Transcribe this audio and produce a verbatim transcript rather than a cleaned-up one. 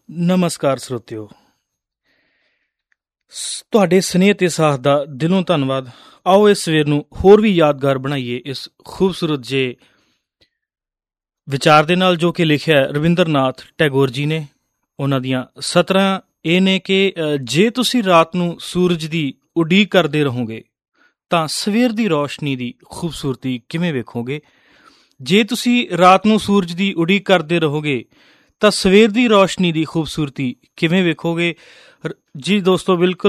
ਨਮਸਕਾਰ ਸਰੋਤਿਓ, ਸ- ਤੁਹਾਡੇ ਸਨੇਹ ਤੇ ਸਾਥ ਦਾ ਦਿਲੋਂ ਧੰਨਵਾਦ। ਆਓ ਇਸ ਸਵੇਰ ਨੂੰ ਹੋਰ ਵੀ ਯਾਦਗਾਰ ਬਣਾਈਏ ਇਸ ਖੂਬਸੂਰਤ ਜੇ ਵਿਚਾਰ ਦੇ ਨਾਲ ਜੋ ਕਿ ਲਿਖਿਆ ਹੈ ਰਵਿੰਦਰਨਾਥ ਟੈਗੋਰ ਜੀ ਨੇ। ਉਹਨਾਂ ਦੀਆਂ ਸਤਰਾਂ ਇਹ ਨੇ ਕਿ ਅ, ਜੇ ਤੁਸੀਂ ਰਾਤ ਨੂੰ ਸੂਰਜ ਦੀ ਉਡੀਕ ਕਰਦੇ ਰਹੋਗੇ ਤਾਂ ਸਵੇਰ ਦੀ ਰੌਸ਼ਨੀ ਦੀ ਖੂਬਸੂਰਤੀ ਕਿਵੇਂ ਵੇਖੋਗੇ। ਜੇ ਤੁਸੀਂ ਰਾਤ ਨੂੰ ਸੂਰਜ ਦੀ ਉਡੀਕ ਕਰਦੇ ਰਹੋਗੇ ਤਾਂ ਸਵੇਰ ਦੀ ਰੌਸ਼ਨੀ ਦੀ ਖੂਬਸੂਰਤੀ ਕਿਵੇਂ ਵੇਖੋਗੇ। ਰ- ਜੀ ਦੋਸਤੋ, ਬਿਲਕੁਲ